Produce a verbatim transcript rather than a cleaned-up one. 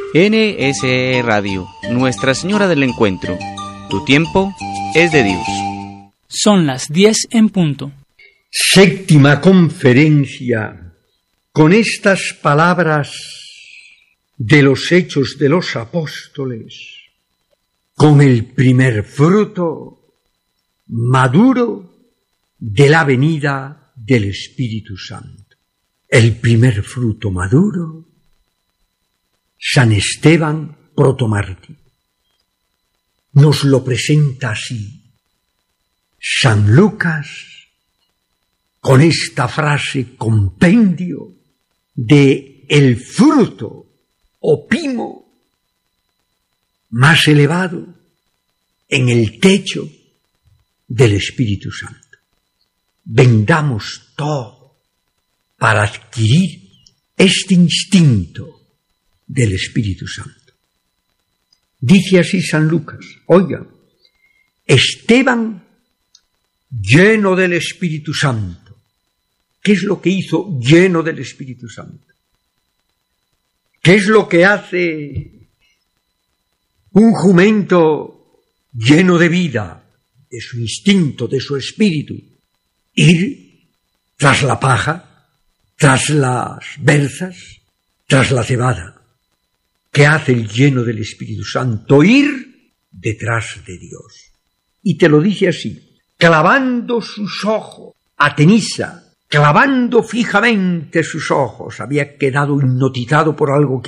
N S E Radio, Nuestra Señora del Encuentro. Tu tiempo es de Dios. Son las diez en punto. Séptima conferencia con estas palabras de los Hechos de los Apóstoles, con el primer fruto maduro de la venida del Espíritu Santo. El primer fruto maduro, San Esteban protomártir. Nos lo presenta así San Lucas con esta frase compendio de el fruto o pimo más elevado en el techo del Espíritu Santo. Vendamos todo para adquirir este instinto del Espíritu Santo. Dice así San Lucas, oigan, Esteban lleno del Espíritu Santo. ¿Qué es lo que hizo lleno del Espíritu Santo? ¿Qué es lo que hace un jumento lleno de vida, de su instinto, de su espíritu? Ir tras la paja, tras las berzas, tras la cebada. ¿Qué hace el lleno del Espíritu Santo? Ir detrás de Dios. Y te lo dice así, clavando sus ojos, Atenisa, clavando fijamente sus ojos, había quedado hipnotizado por algo que